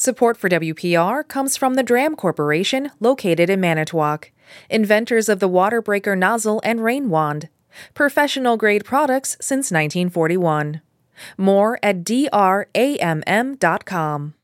Support for WPR comes from the Dram Corporation, located in Manitowoc, inventors of the water breaker nozzle and rain wand. Professional-grade products since 1941. More at dramm.com.